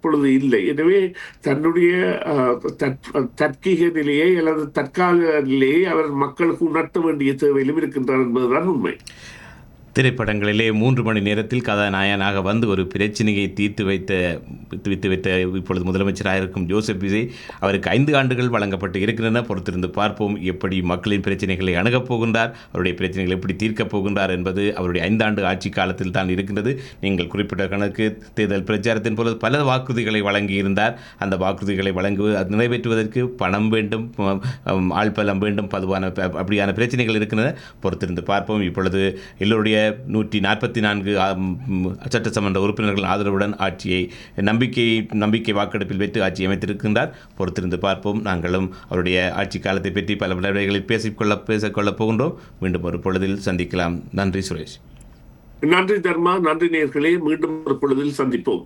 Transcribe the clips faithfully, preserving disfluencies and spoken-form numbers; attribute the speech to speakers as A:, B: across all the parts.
A: தற்பொழுது இல்லை. எனவே தன்னுடைய தற்கீக நிலையை அல்லது தற்கால நிலையை அவர் மக்களுக்கு உணர்த்த வேண்டிய தேவையிலும் இருக்கின்றார் என்பதுதான் உண்மை.
B: திரைப்படங்களிலே மூன்று மணி நேரத்தில் கதாநாயகனாக வந்து ஒரு பிரச்சனையை தீர்த்து வைத்த வித்து வைத்த இப்பொழுது முதலமைச்சராக இருக்கும் ஜோசப் விஜய் அவருக்கு ஐந்து ஆண்டுகள் வழங்கப்பட்டு இருக்கின்றன. பொறுத்திருந்து பார்ப்போம் எப்படி மக்களின் பிரச்சனைகளை அணுகப் போகின்றார், அவருடைய பிரச்சனைகளை எப்படி தீர்க்கப் போகின்றார் என்பது அவருடைய ஐந்தாண்டு ஆட்சி காலத்தில் தான் இருக்கின்றது. நீங்கள் குறிப்பிட்ட கணக்கு தேர்தல் பிரச்சாரத்தின் பொழுது பல வாக்குறுதிகளை வழங்கியிருந்தார். அந்த வாக்குறுதிகளை வழங்குவது நிறைவேற்றுவதற்கு பணம் வேண்டும், ஆள்பலம் வேண்டும், பதுவான அப்படியான பிரச்சனைகள் இருக்கின்றன. பொறுத்திருந்து பார்ப்போம். இப்பொழுது எல்லோருடைய நூற்றி நாற்பத்தி நான்கு சட்டசமன்ற உறுப்பினர்கள் ஆதரவுடன் ஆட்சியை நம்பிக்கை நம்பிக்கை வாக்கெடுப்பில் வெற்றி ஆட்சி அமைத்திருக்கின்றார். பொறுத்திருந்து பார்ப்போம். நாங்களும் அவருடைய ஆட்சி காலத்தை பற்றி பல விளைவுகளில் பேசிக்கொள்ள பேசிக்கொள்ளப் போகின்றோம். மீண்டும் ஒரு பொழுதில் சந்திக்கலாம். நன்றி சுரேஷ்.
A: நன்றி தர்மா. நன்றி நேயர்களே. மீண்டும் ஒரு பொழுதில் சந்திப்போம்.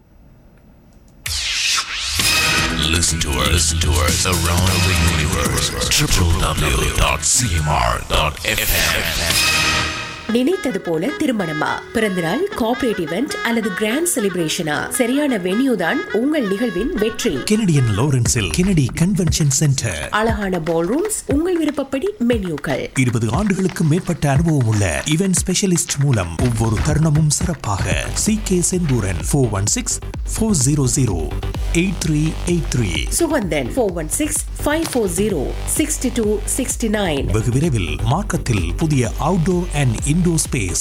C: Listen to us, listen to us around the universe. w w w dot c m r dot f m.
D: நினைத்தது போல திருமணமா, பிறந்தநாள், கார்ப்பரேட் இவெண்ட் அல்லது கிராண்ட் செலிப்ரேஷனா, சரியான வென்யூ தான் உங்கள் நிகழ்வின் வெற்றி.
E: Canadian லாரன்ஸில் Kennedy convention centre.
D: அழகான பால் ரூம்ஸ், உங்கள் விருப்பப்படி மென்யூக்கள்.
E: இருபது ஆண்டுகளுக்கு மேற்பட்ட அனுபவம் உள்ள இவென்ட் ஸ்பெஷலிஸ்ட் மூலம் ஒவ்வொரு தருணமும் சிறப்பாக. C K Senthuran four one six four zero zero eight three eight three.
D: Suganthan four one six five four zero sixty two sixty nine.
E: வெகு விரைவில் மார்க்கத்தில் புதிய outdoor and indoor space.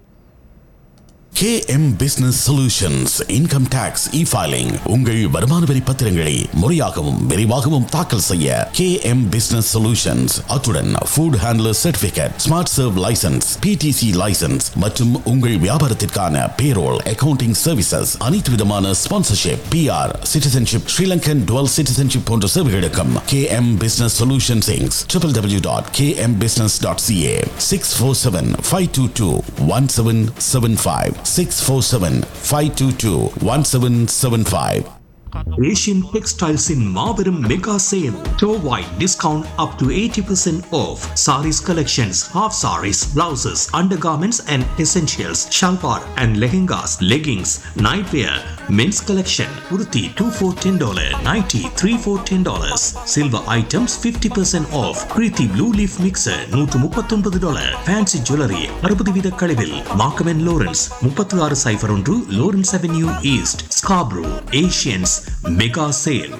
C: K M Business Solutions Income Tax E-Filing. உங்கள் வருமான வரி பத்திரங்களை முறையாகவும் விரைவாகவும் தாக்கல் செய்ய K M Business Solutions. அத்துடன் Food Handler Certificate, Smart Serve License, P T C License மற்றும் உங்கள் வியாபாரத்திற்கான Payroll, Accounting Services, அனைத்து விதமான Sponsorship, P R, Citizenship, Sri Lankan Dual Citizenship போன்ற சேவைகளுக்கும் K M Business Solutions Incorporated. w w w dot k m business dot c a. six four seven five two two one seven seven five. six four seven five two two one seven seven five.
E: Asian Textiles in Marverum Mega Sale. Store-wide discount up to eighty percent off. Saris collections, half saris, blouses, undergarments and essentials, shalwar and lehengas, leggings, nightwear, men's collection, kurti two for ten dollars, nighty three for ten dollars. Silver items fifty percent off. Preeti Blue Leaf Mixer one thirty-nine dollars. Fancy jewelry sixty வீத கழிவில். Markham and Lawrence thirty-six oh one Lawrence Avenue East, Scarborough. Asians Mega Sale.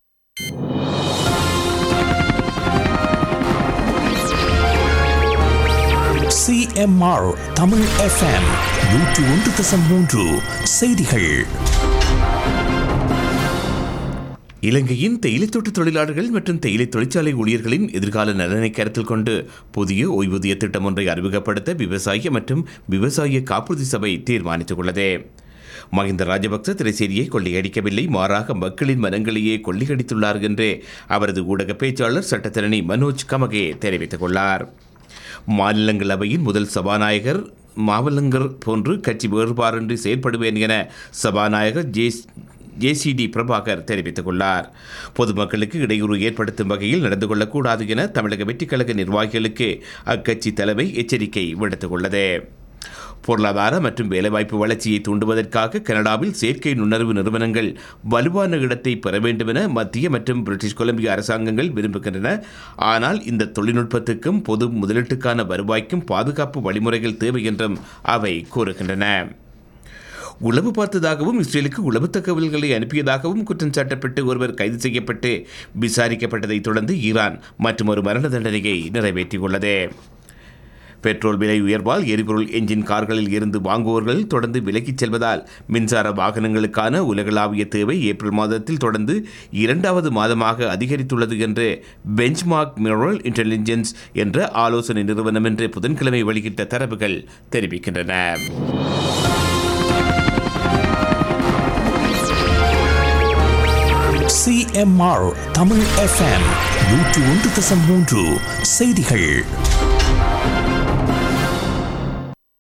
E: C M R Tamil F M நூற்று ஒன்று தசம் மூன்று செய்திகள்.
B: இலங்கையின் தேயிலை தோட்ட தொழிலாளர்கள் மற்றும் தேயிலை தொழிற்சாலை ஊழியர்களின் எதிர்கால நலனை கருத்தில் கொண்டு புதிய ஓய்வூதிய திட்டம் ஒன்றை அறிமுகப்படுத்த விவசாய மற்றும் விவசாய காப்புறுதி சபை தீர்மானித்துள்ளது. மஹிந்த ராஜபக்ச திரைசேரியை கொள்ளையடிக்கவில்லை, மாறாக மக்களின் மனங்களையே கொள்ளையடித்துள்ளார் என்று அவரது ஊடக பேச்சாளர் சட்டத்தரணி மனோஜ் கமகே தெரிவித்துள்ளார். மாநிலங்களவையின் முதல் சபாநாயகர் மாவலங்கர் போன்று கட்சி வேறுபாடின்றி செயல்படுவேன் என சபாநாயகர் ஜே ஜேசிடி பிரபாகர் தெரிவித்துள்ளார். பொதுமக்களுக்கு இடையூறு ஏற்படுத்தும் வகையில் நடந்து கொள்ளக்கூடாது என தமிழக வெற்றிக்கழக நிர்வாகிகளுக்கு அக்கட்சி தலைமை எச்சரிக்கை விடுத்துள்ளது. பொருளாதார மற்றும் வேலைவாய்ப்பு வளர்ச்சியை தூண்டுவதற்காக கனடாவில் செயற்கை நுண்ணறிவு நிறுவனங்கள் வலுவான இடத்தை பெற வேண்டும் என மத்திய மற்றும் பிரிட்டிஷ் கொலம்பியா அரசாங்கங்கள் விரும்புகின்றன. ஆனால் இந்த தொழில்நுட்பத்துக்கும் பொது முதலீட்டுக்கான வருவாய்க்கும் பாதுகாப்பு வழிமுறைகள் தேவை என்றும் அவை கூறுகின்றன. உளவு பார்த்ததாகவும் இஸ்ரேலுக்கு உளவு தகவல்களை அனுப்பியதாகவும் குற்றம் சாட்டப்பட்டு ஒருவர் கைது செய்யப்பட்டு விசாரிக்கப்பட்டதைத் தொடர்ந்து ஈரான் மற்றொரு மரண தண்டனையை நிறைவேற்றியுள்ளது. பெட்ரோல் விலை உயர்வால் எரிபொருள் என்ஜின் கார்களில் இருந்து வாங்குவோர்கள் தொடர்ந்து விலகிச் செல்வதால் மின்சார வாகனங்களுக்கான உலகளாவிய தேவை ஏப்ரல் மாதத்தில் தொடர்ந்து இரண்டாவது மாதமாக அதிகரித்துள்ளது என்று பெஞ்ச்மார்க் மிரர் இன்டெலிஜென்ஸ் என்ற ஆலோசனை நிறுவனம் என்று புதன்கிழமை வெளியிட்ட தரவுகள் தெரிவிக்கின்றன.
E: C M R Tamil F M நூற்று ஒன்று தசம் மூன்று செய்திகள்.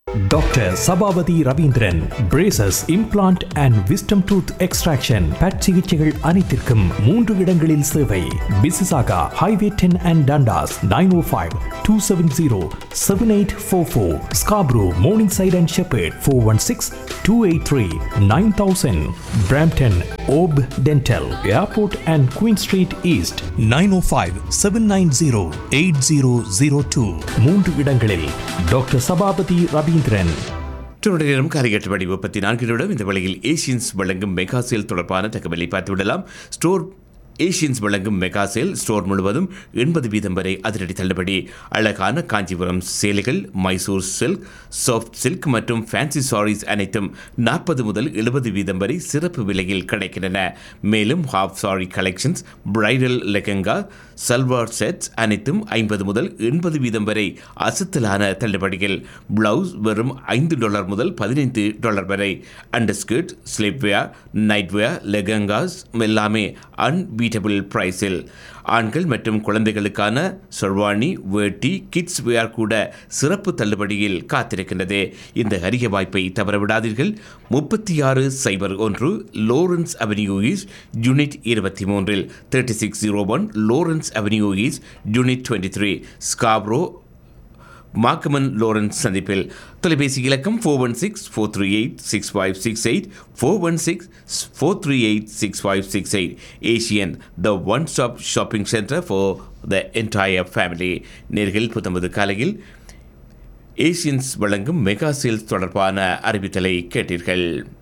E: Doctor Sabapathi Ravindran, braces, implant and wisdom tooth extraction, but சிகிச்சைகள் அனைத்திற்கும் மூன்று இடங்களில் சேவை. பிசிசாகா highway ten and Dundas, nine O five two seven zero seven eight four four. Scarborough, morning side and shepherd, four one six two eight three nine thousand. Brampton Hope dental, airport and queen street east, nine O five seven nine zero eight zero zero two. மூன்று இடங்களில் doctor Sabapathi Ravindran.
B: நேரம் காலை எட்டு மணி முப்பத்தி நான்கு நிமிடம். இந்த வேளையில் ஏஷியன்ஸ் வழங்கும் மெகா சேல் தொடர்பான தகவலை பார்த்துவிடலாம். ஸ்டோர் ஏஷியன்ஸ் வழங்கும் மெகா சேல் ஸ்டோர் முழுவதும் எண்பது வீதம் வரை அதிரடி தள்ளுபடி. அழகான காஞ்சிபுரம் சேலைகள், மைசூர் சில்க், சாஃப்ட் சில்க் மற்றும் ஃபேன்சி சாரீஸ் அனைத்தும் நாற்பது முதல் எழுபது வீதம் வரை சிறப்பு விலையில் கிடைக்கின்றன. மேலும் half sorry collections, bridal lehenga, salwar sets அனைத்தும் ஐம்பது முதல் எண்பது வீதம் வரை அசத்தலான தள்ளுபடிகள். பிளவுஸ் வெறும் ஐந்து டாலர் முதல் பதினைந்து டாலர் வரை. அண்டர்ஸ்கர்ட், ஸ்லீப்வேர், நைட்வேர், லெஹங்காஸ் எல்லாமே அன்பீட்டபிள் பிரைஸில். ஆண்கள் மற்றும் குழந்தைகளுக்கான சர்வாணி, வேட்டி, கிட்ஸ் வேர் கூட சிறப்பு தள்ளுபடியில் காத்திருக்கின்றது. இந்த அரிய வாய்ப்பை தவறவிடாதீர்கள். முப்பத்தி ஆறு சைபர் ஒன்று லோரன்ஸ் அவென்யூ ஈஸ்ட், யூனிட் இருபத்தி மூன்றில் thirty six zero one Lawrence avenue east, unit twenty three Scarborough மார்க்கமன் Lawrence சந்திப்பில். தொலைபேசி இலக்கம் four one six four three eight six five six eight four one six four three eight six five six eight. Asian, the one stop shopping centre for the entire family. நேர்கள் புத்தம்பது காலையில் Asians வழங்கும் mega sales தொடர்பான அறிவித்தலை கேட்டீர்கள்.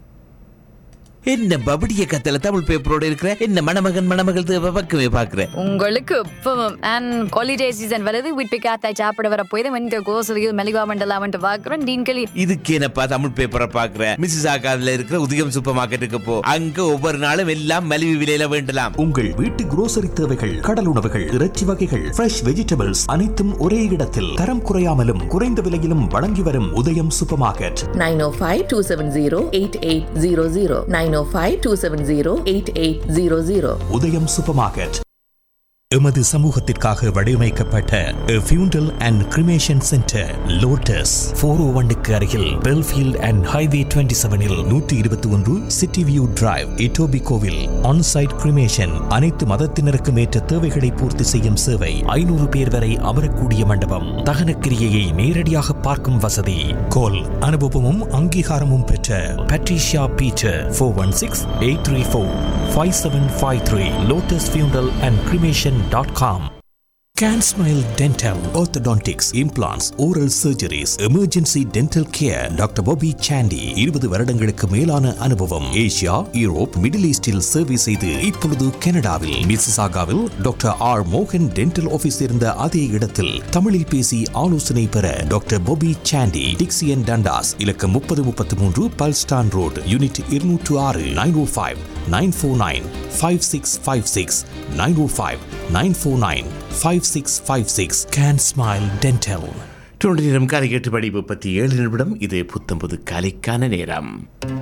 F: என்ன பபடிய கத்தல தமிழ் பேப்பரோட இருக்கிற என்ன மணமகன் மணமகள் தேவை பக்கமே பாக்குறேன்.
G: உங்களுக்கு இப்பவும் அண்ட் ஹாலிடே சீசன் வருது, வீட்டு காத்தாய் சாப்பிட வர போய் வந்து கோசலியில் மெலிவா மண்டலாம் வந்து பாக்குறேன். நீங்களே
F: இதுக்கு என்னப்பா தமிழ் பேப்பரை பாக்குறேன். மிஸ்ஸஸ் ஆகாதுல இருக்கிற உதயம் சூப்பர் மார்க்கெட்டுக்கு போ, அங்க ஒவ்வொரு நாளும் எல்லாம் மலிவு விலையில வேண்டலாம்.
E: உங்கள் வீட்டு குரோசரி தேவைகள், கடல் உணவுகள், இறைச்சி வகைகள், ஃப்ரெஷ் வெஜிடபிள்ஸ் அனைத்தும் ஒரே இடத்தில் தரம் குறையாமலும் குறைந்த விலையிலும் வழங்கி வரும் உதயம் சூப்பர் மார்க்கெட்.
H: நைன் ஓ five two seven zero eight eight zero zero nine ஓ five two seven zero eight eight zero zero.
E: உதயம் சூப்பர் மார்க்கெட். எமது சமூகத்திற்காக வடிவமைக்கப்பட்ட ஃபியூண்டல் and cremation centre lotus four ஓ ஒன்னுக்கு அருகில் பெல்ஃபீல்ட் அண்ட் ஹைவே டுவெண்ட்டி செவனில் நூற்றி இருபத்தி ஒன்று சிட்டி வியூ டிரைவ், இட்டோபி கோவில். ஆன்சைட் கிரிமேஷன், அனைத்து மதத்தினருக்கும் ஏற்ற தேவைகளை பூர்த்தி செய்யும் சேவை. ஐநூறு பேர் வரை அமரக்கூடிய மண்டபம். தகனக்கிரியையை நேரடியாக பார்க்கும் வசதி. கோல் அனுபவமும் அங்கீகாரமும் பெற்ற Patricia Peter four one six eight three four five seven five three. Lotus ஃபியூண்டல் and cremation dot com. Can Smile Dental, Orthodontics, Implants, Oral Surgeries, Emergency Dental Care. Doctor Bobby Chandy, இருபது வருடங்களுக்கு மேலான அனுபவம். ஏசியா, யூரோப், மிடில் ஈஸ்டில் சேவை செய்து இப்பொழுது கனடாவில் மிசிசாகாவில் டாக்டர் ஆர் மோகன் டென்டல் ஆபீஸ் இருந்த அதே இடத்தில் தமிழில் பேசி ஆலோசனை பெற டாக்டர் Bobby Chandy, டிக்சியன் டண்டாஸ், இலக்கம் முப்பது முப்பத்தி மூன்று பல்ஸ்டான் ரோடு, யூனிட் இருநூற்று ஆறு, nine O five nine four nine five six five six nine O five nine four nine five six five six. Can Smile Dental.
B: நேரம் காலை எட்டு மணி முப்பத்தி ஏழு நிமிடம். இது புத்தம்பது காலைக்கான நேரம்.